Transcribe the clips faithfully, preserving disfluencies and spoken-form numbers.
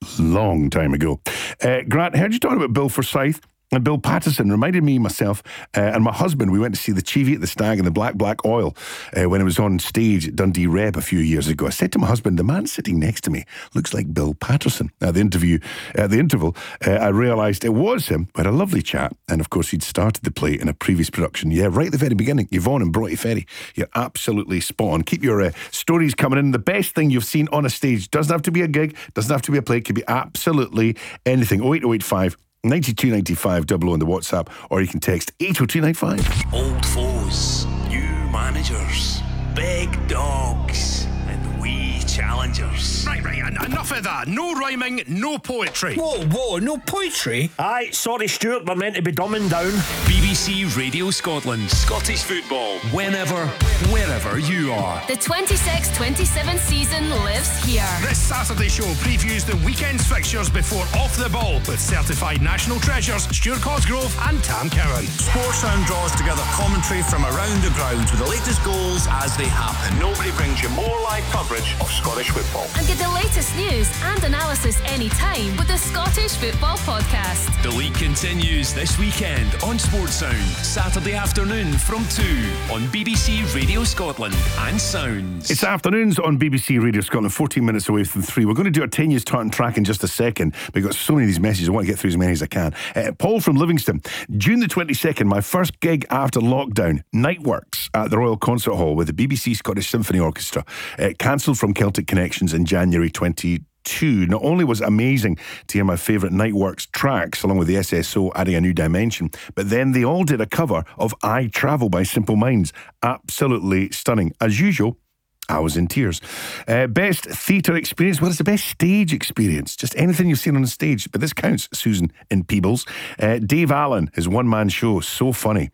long time ago. Uh, Grant, heard you talking about Bill Forsyth and Bill Patterson. Reminded me, myself, uh, and my husband, we went to see the Chivy at the Stag and the Black Black Oil uh, when it was on stage at Dundee Rep a few years ago. I said to my husband, the man sitting next to me looks like Bill Patterson. At the interview, at the interval, uh, I realised it was him. We had a lovely chat, and of course he'd started the play in a previous production. Yeah, right at the very beginning. Yvonne and Broughty Ferry. You're absolutely spot on. Keep your uh, stories coming in. The best thing you've seen on a stage doesn't have to be a gig, doesn't have to be a play, it could be absolutely anything. oh eight oh eight five ninety-two ninety-five double oh on the WhatsApp, or you can text eight oh two nine five. Old foes, new managers, big dogs, and wee challengers. Right, right, en- enough of that. No rhyming, no poetry. Whoa, whoa, no poetry? Aye, sorry Stuart, we're meant to be dumbing down. B B C Radio Scotland. Scottish football. Whenever, wherever you are. The twenty-six twenty-seven season lives here. This Saturday show previews the weekend's fixtures before Off the Ball with certified national treasures Stuart Cosgrove and Tam Cowan. Sportsound draws together commentary from around the ground with the latest goals as they happen. Nobody brings you more live coverage of Scottish football. And get the latest news and analysis anytime with the Scottish Football Podcast. The league continues this weekend on Sportsound. Saturday afternoon from two on B B C Radio Scotland and Sounds. It's afternoons on B B C Radio Scotland, fourteen minutes away from three. We're going to do our ten years tartan track in just a second. We've got so many of these messages. I want to get through as many as I can. Uh, Paul from Livingston. June the twenty-second, my first gig after lockdown, Nightworks at the Royal Concert Hall with the B B C Scottish Symphony Orchestra. Uh, cancelled from Celtic Connections in January twenty-two. Not only was it amazing to hear my favourite Nightworks tracks along with the S S O adding a new dimension, but then they all did a cover of I Travel by Simple Minds. Absolutely stunning. As usual, I was in tears. Uh, best theatre experience? Well, it's the best stage experience. Just anything you've seen on the stage. But this counts, Susan in Peebles. Uh, Dave Allen, his one-man show, so funny.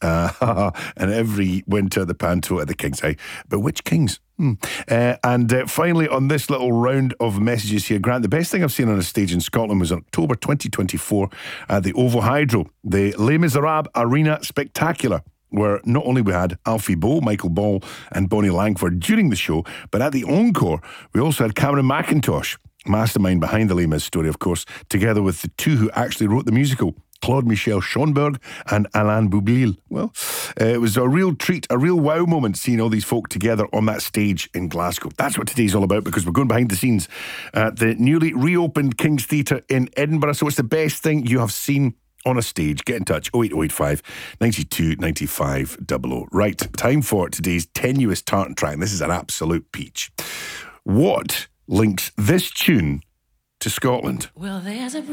Uh, and every winter the panto at the King's Eye. But which Kings? Hmm. Uh, and uh, finally, on this little round of messages here, Grant, the best thing I've seen on a stage in Scotland was October twenty twenty-four at the OVO Hydro, the Les Miserables Arena Spectacular, where not only we had Alfie Boe, Michael Ball and Bonnie Langford during the show, but at the encore, we also had Cameron McIntosh, mastermind behind the Les Mis story, of course, together with the two who actually wrote the musical, Claude Michel Schoenberg and Alain Boublil. Well, uh, it was a real treat, a real wow moment seeing all these folk together on that stage in Glasgow. That's what today's all about, because we're going behind the scenes at the newly reopened King's Theatre in Edinburgh. So it's the best thing you have seen on a stage. Get in touch, oh eight oh eight five ninety-two ninety-five double oh. Right, time for today's tenuous tartan track. This is an absolute peach. What links this tune to Scotland? Well, there's a